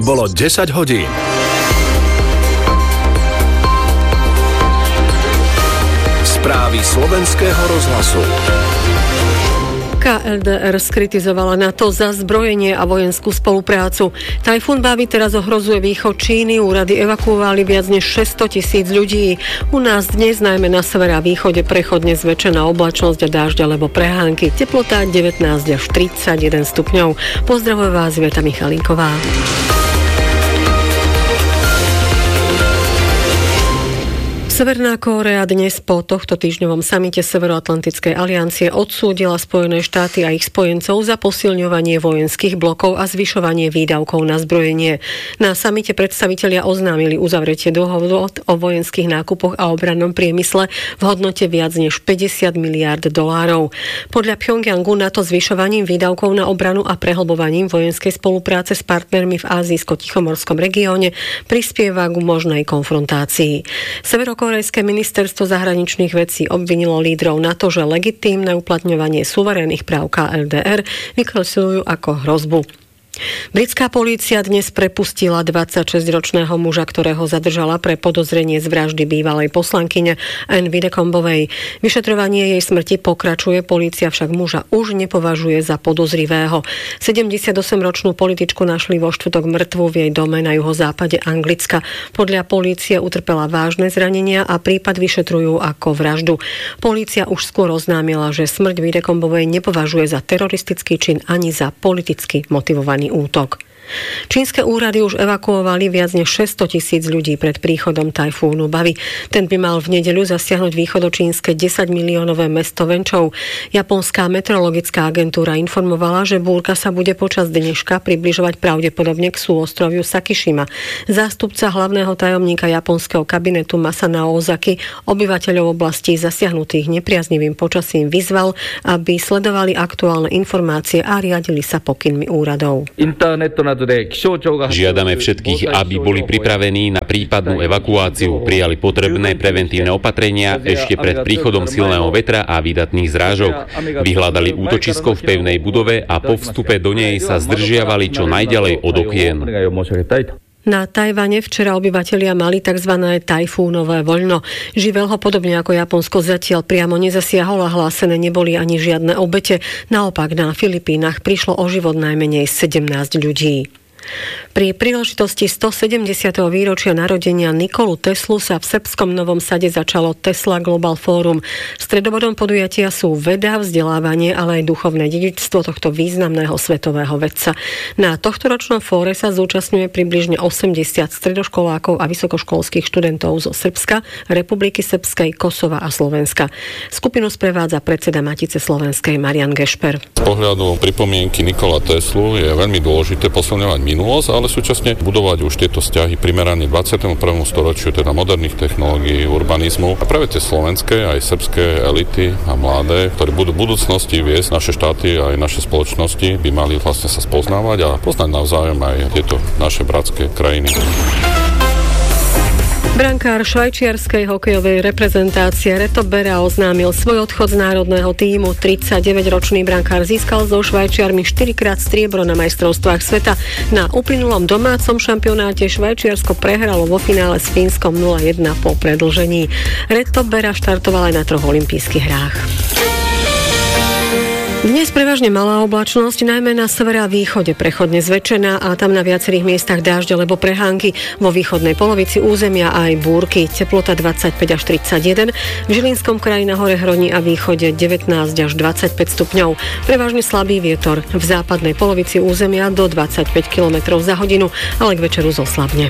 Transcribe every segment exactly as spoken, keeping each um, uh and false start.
Bolo desať hodín. Správy slovenského rozhlasu. ká el dé er skritizovala NATO za zbrojenie a vojenskú spoluprácu. Tajfún Bavi teraz ohrozuje východ Číny, úrady evakuovali viac než šesťsto tisíc ľudí. U nás dnes najmä na severe a východe prechodne zväčšená oblačnosť a dážď alebo prehánky. Teplota devätnásť až tridsaťjeden stupňov. Pozdravuje vás Iveta Michalíková. Severná Kórea dnes po tohto týždňovom samite Severoatlantickej aliancie odsúdila Spojené štáty a ich spojencov za posilňovanie vojenských blokov a zvyšovanie výdavkov na zbrojenie. Na samite predstavitelia oznámili uzavretie dohovoru o vojenských nákupoch a obrannom priemysle v hodnote viac než päťdesiat miliárd dolárov. Podľa Pjongjangu NATO zvyšovaním výdavkov na obranu a prehlbovaním vojenskej spolupráce s partnermi v Ázijsko-Tichomorskom regióne prispieva k možnej konfrontácii. Severo Korejské ministerstvo zahraničných vecí obvinilo lídrov NATO, že legitímne uplatňovanie suverénnych práv ká el dé er vykresľujú ako hrozbu. Britská polícia dnes prepustila dvadsaťšesťročného muža, ktorého zadržala pre podozrenie z vraždy bývalej poslankyne Anne Widdecombeovej. Vyšetrovanie jej smrti pokračuje, polícia však muža už nepovažuje za podozrivého. sedemdesiatosemročnú političku našli vo štvrtok mŕtvu v jej dome na juhozápade Anglicka. Podľa polície utrpela vážne zranenia a prípad vyšetrujú ako vraždu. Polícia už skôr oznámila, že smrť Widdecombeovej nepovažuje za teroristický čin ani za politicky motivovaný útok. Čínske úrady už evakuovali viac než šesťsto tisíc ľudí pred príchodom tajfúnu Bavi. Ten by mal v nedeľu zasiahnuť východočínske desaťmiliónové mesto Venčov. Japonská meteorologická agentúra informovala, že búrka sa bude počas dneška približovať pravdepodobne k súostroviu Sakishima. Zástupca hlavného tajomníka japonského kabinetu Masanao Ozaki obyvateľov oblastí zasiahnutých nepriaznivým počasím vyzval, aby sledovali aktuálne informácie a riadili sa pokynmi úradov. Žiadame všetkých, aby boli pripravení na prípadnú evakuáciu, prijali potrebné preventívne opatrenia ešte pred príchodom silného vetra a výdatných zrážok. Vyhľadali útočisko v pevnej budove a po vstupe do nej sa zdržiavali čo najďalej od okien. Na Tajvane včera obyvatelia mali tzv. Tajfúnové voľno. Živel ho podobne ako Japonsko zatiaľ priamo nezasiahol a hlásené neboli ani žiadne obete. Naopak na Filipínach prišlo o život najmenej sedemnásť ľudí. Pri príležitosti stosedemdesiateho výročia narodenia Nikolu Teslu sa v srbskom Novom Sade začalo Tesla Global Forum. Stredobodom podujatia sú veda, vzdelávanie, ale aj duchovné dedičstvo tohto významného svetového vedca. Na tohtoročnom fóre sa zúčastňuje približne osemdesiat stredoškolákov a vysokoškolských študentov zo Srbska, Republiky Srbskej, Kosova a Slovenska. Skupinu sprevádza predseda Matice slovenskej Marian Gešper. Z pohľadu pripomienky Nikola Teslu je veľmi dôležité posilňovať minulosť, ale súčasne budovať už tieto vzťahy primerane dvadsiatemu prvému storočiu, teda moderných technológií, urbanizmu. A práve tie slovenské aj srbské elity a mladé, ktorí budú v budúcnosti viesť naše štáty a aj naše spoločnosti, by mali vlastne sa spoznávať a poznať navzájom aj tieto naše bratské krajiny. Brankár švajčiarskej hokejovej reprezentácie Reto Berra oznámil svoj odchod z národného tímu. tridsaťdeväťročný brankár získal so Švajčiarmi štyrikrát striebro na majstrovstvách sveta. Na uplynulom domácom šampionáte Švajčiarsko prehralo vo finále s Fínskom nula jedna po predĺžení. Reto Berra štartoval aj na troch olympijských hrách. Dnes prevažne malá oblačnosť, najmä na severe a východe prechodne zväčšená a tam na viacerých miestach dážď alebo prehánky. Vo východnej polovici územia aj búrky. Teplota dvadsaťpäť až tridsaťjeden. V Žilinskom kraji na hore Hroní a východe devätnásť až dvadsaťpäť stupňov. Prevažne slabý vietor. V západnej polovici územia do dvadsaťpäť kilometrov za hodinu, ale k večeru zoslabne.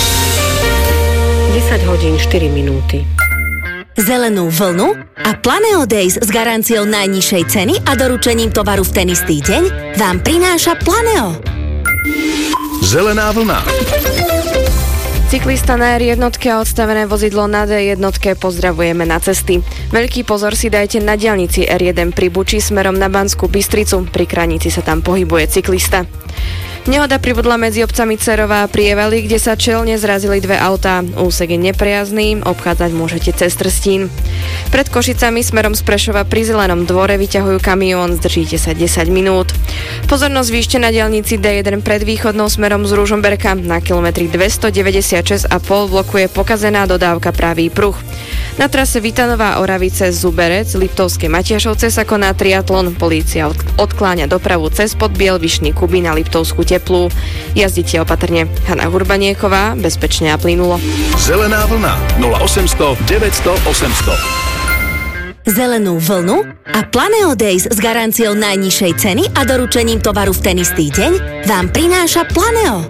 desať hodín štyri minúty. Zelenú vlnu a Planeo Days s garanciou najnižšej ceny a doručením tovaru v ten istý deň vám prináša Planeo. Zelená vlna. Cyklista na er jednotke a odstavené vozidlo na dé jednotke pozdravujeme na cesty. Veľký pozor si dajte na diaľnici er jeden pri Buči smerom na Banskú Bystricu. Pri Kranici sa tam pohybuje cyklista. Nehoda pribudla medzi obcami Cerová a Prievely, kde sa čelne zrazili dve autá. Úsek je neprejazný, obchádzať môžete cez Trstín. Pred Košicami smerom z Prešova pri Zelenom dvore vyťahujú kamión, zdržíte sa desať minút. Pozornosť zvýšte na diaľnici dé jeden pred východnou smerom z Ružomberka. Na kilometri dvestodeväťdesiatšesť a pol blokuje pokazená dodávka pravý pruh. Na trase Vitanová Oravice Zuberec, Liptovské Matiašovce sa koná triatlon. Polícia odkláňa dopravu cez Podbiel, Vyšný Kubín a Liptovskú Teplú. Jazdite opatrne. Hana Hurbanieková, bezpečne a plynulo. Zelená vlna nula osemsto deväťsto osemsto. Zelenú vlnu a Planeo Days s garanciou najnižšej ceny a doručením tovaru v ten istý deň vám prináša Planeo.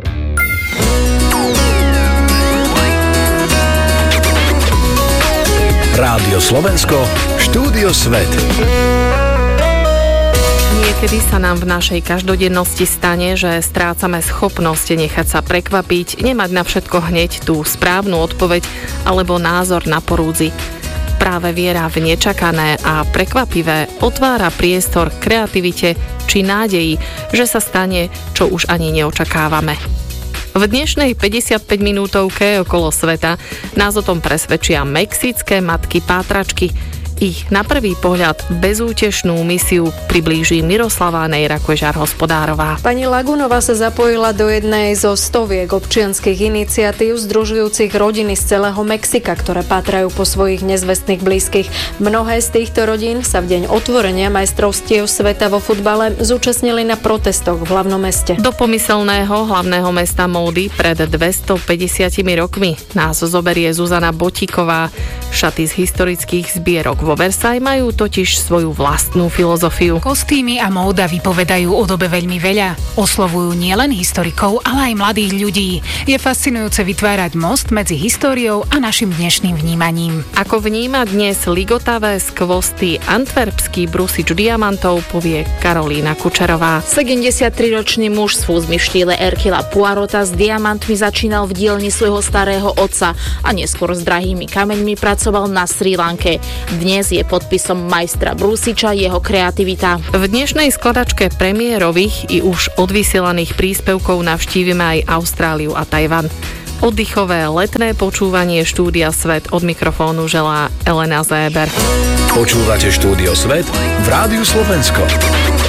Rádio Slovensko, Štúdio Svet. Niekedy sa nám v našej každodennosti stane, že strácame schopnosť nechať sa prekvapiť, nemať na všetko hneď tú správnu odpoveď alebo názor na porúdzi. Práve viera v nečakané a prekvapivé otvára priestor kreativite či nádeji, že sa stane, čo už ani neočakávame. V dnešnej päťdesiatpäť minútovke okolo sveta nás o tom presvedčia mexické matky pátračky. Ich na prvý pohľad bezútešnú misiu priblíži Miroslava Nejra-Kožar-Hospodárová. Pani Lagunová sa zapojila do jednej zo stoviek občianskych iniciatív združujúcich rodiny z celého Mexika, ktoré pátrajú po svojich nezvestných blízkych. Mnohé z týchto rodín sa v deň otvorenia majstrovstiev sveta vo futbale zúčastnili na protestoch v hlavnom meste. Do pomyselného hlavného mesta módy pred dvestopäťdesiatimi rokmi nás zoberie Zuzana Botíková. Šaty z historických zbierok vo Versailles majú totiž svoju vlastnú filozofiu. Kostýmy a móda vypovedajú o dobe veľmi veľa. Oslovujú nielen historikov, ale aj mladých ľudí. Je fascinujúce vytvárať most medzi históriou a našim dnešným vnímaním. Ako vníma dnes ligotavé skvosty antwerpský brusič diamantov, povie Karolína Kučerová. sedemdesiatriročný muž z fúzmy v štýle Hercula Poirota s diamantmi začínal v dielni svojho starého otca a neskôr s drahými kameňmi pracoval na Srí Lanke. Dnes je podpisom majstra Brusiča jeho kreativita. V dnešnej skladačke premiérových i už odvysielaných príspevkov navštívime aj Austráliu a Tajvan. Oddychové letné počúvanie Štúdia Svet od mikrofónu želá Elena Zéber. Počúvate Štúdio Svet v Rádiu Slovensko.